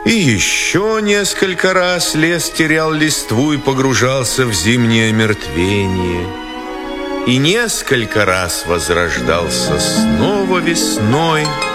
И еще несколько раз лес терял листву и погружался в зимнее омертвение. И несколько раз возрождался снова весной.